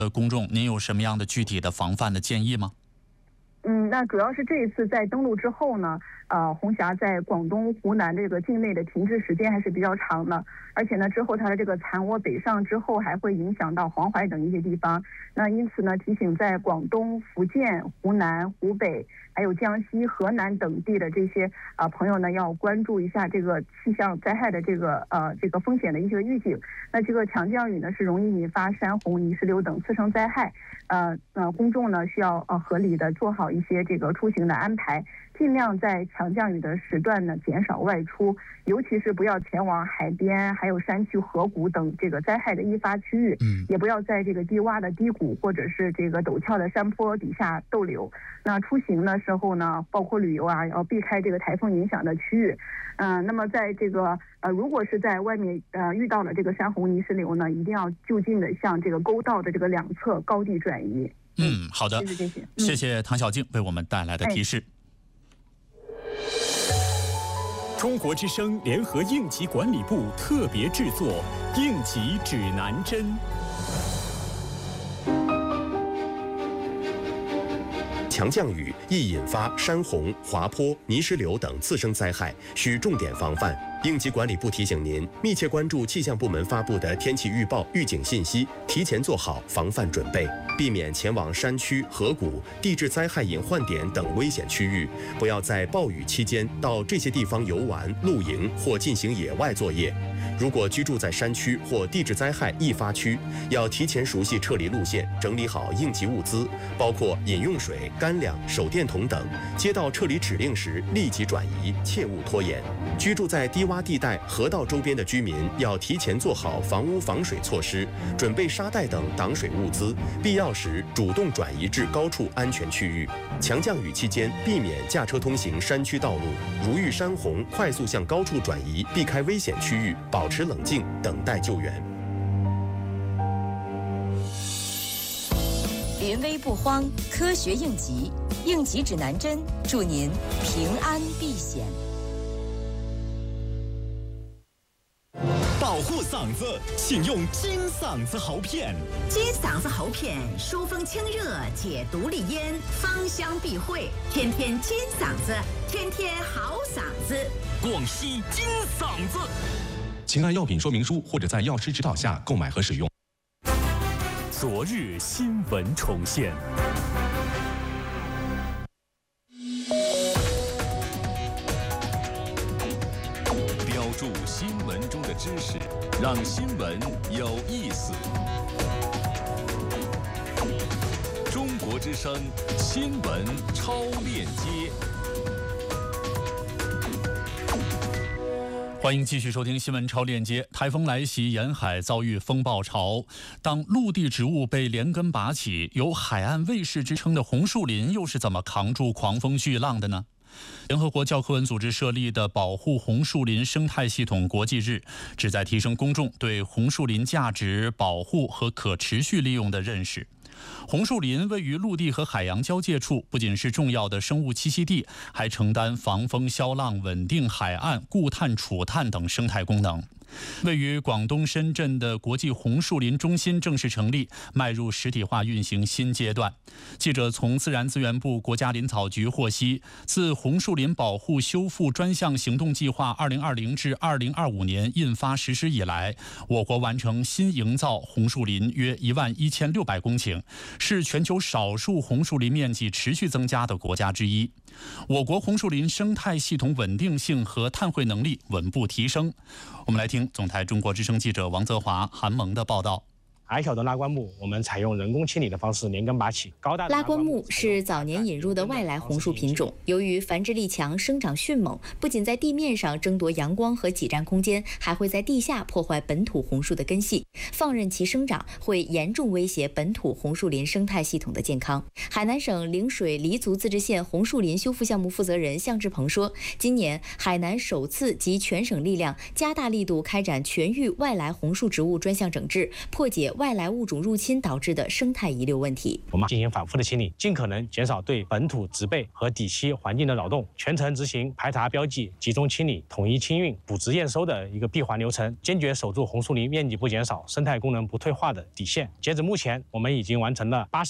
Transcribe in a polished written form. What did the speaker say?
公众，您有什么样的具体的防范的建议吗？ 那主要是这一次在登陆之后呢，红霞在广东、湖南这个境内的停滞时间还是比较长的，而且呢，之后它的这个残涡北上之后，还会影响到黄淮等一些地方。那因此呢，提醒在广东、福建、湖南、湖北，还有江西、河南等地的这些朋友呢，要关注一下这个气象灾害的这个风险的一些预警。那这个强降雨呢，是容易引发山洪、泥石流等次生灾害。公众呢需要合理的做好一些这个出行的安排，尽量在强降雨的时段呢减少外出，尤其是不要前往海边、还有山区、河谷等这个灾害的易发区域，也不要在这个低洼的低谷或者是这个陡峭的山坡底下逗留。那出行的时候呢，包括旅游要避开这个台风影响的区域。那么在这个如果是在外面遇到了这个山洪泥石流呢，一定要就近的向这个沟道的这个两侧高地转移。 好的，谢谢唐小静为我们带来的提示。 中国之声联合应急管理部特别制作《应急指南针》。 强降雨易引发山洪、滑坡、泥石流等次生灾害，需重点防范。应急管理部提醒您，密切关注气象部门发布的天气预报、预警信息，提前做好防范准备，避免前往山区、河谷、地质灾害隐患点等危险区域。不要在暴雨期间到这些地方游玩、露营或进行野外作业。如果居住在山区或地质灾害易发区，要提前熟悉撤离路线，整理好应急物资，包括饮用水、干粮、手电筒等。接到撤离指令时，立即转移，切勿拖延。居住在低洼地带、河道周边的居民要提前做好房屋防水措施，准备沙袋等挡水物资，必要时主动转移至高处安全区域。强降雨期间，避免驾车通行山区道路，如遇山洪，快速向高处转移，避开危险区域，保持冷静，等待救援。 临危不慌，科学应急，应急指南针，祝您平安避险。 保护嗓子，请用金嗓子喉片。 金嗓子喉片疏风清热，解毒利咽，芳香避秽。天天金嗓子，天天好嗓子。 广西金嗓子。 请按药品说明书或者在药师指导下购买和使用。 昨日新闻重现。 标注新闻中的知识，让新闻有意思。中国之声新闻超链接。 欢迎继续收听新闻超链接。台风来袭，沿海遭遇风暴潮。当陆地植物被连根拔起，有海岸卫士之称的红树林又是怎么扛住狂风巨浪的呢？联合国教科文组织设立的保护红树林生态系统国际日，旨在提升公众对红树林价值、保护和可持续利用的认识。红树林位于陆地和海洋交界处，不仅是重要的生物栖息地，还承担防风消浪、稳定海岸、固碳储碳等生态功能。位于广东深圳的国际红树林中心正式成立，迈入实体化运行新阶段。记者从自然资源部国家林草局获悉，自红树林保护修复专项行动计划2020至2025年印发实施以来，我国完成新营造红树林约11600公顷，是全球少数红树林面积持续增加的国家之一。我国红树林生态系统稳定性和碳汇能力稳步提升。我们来听总台中国之声记者王泽华、韩萌的报道。 矮小的拉棺木，我们采用人工清理的方式连根拔起。高大的拉棺木是早年引入的外来红树品种，由于繁殖力强、生长迅猛，不仅在地面上争夺阳光和挤占空间，还会在地下破坏本土红树的根系，放任其生长，会严重威胁本土红树林生态系统的健康。海南省陵水黎族自治县红树林修复项目负责人向志鹏说，今年海南首次集全省力量，加大力度开展全域外来红树植物专项整治，破解外来物种入侵导致的生态遗留问题。 我们进行反复的清理，尽可能减少对本土植被和底栖环境的扰动，全程执行排查标记、集中清理、统一清运、补植验收的一个闭环流程，坚决守住红树林面积不减少、生态功能不退化的底线。截止目前，我们已经完成了80